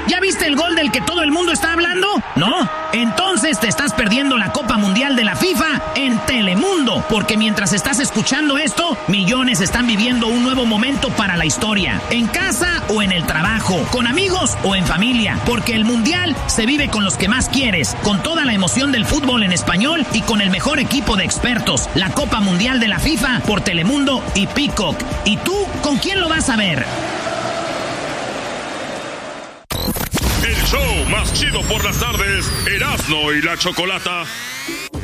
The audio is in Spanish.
¿Ya viste el gol del que todo el mundo está hablando? ¿No? Entonces te estás perdiendo la Copa Mundial de la FIFA en Telemundo, porque mientras estás escuchando esto, millones están viviendo un nuevo momento para la historia, en casa o en el trabajo, con amigos o en familia, porque el Mundial se vive con los que más quieres, con toda la emoción del fútbol en español y con el mejor equipo de expertos. La Copa Mundial de la FIFA por Telemundo y Peacock. ¿Y tú con quién lo vas a ver? El show más chido por las tardes, Erasmo y la Chocolata.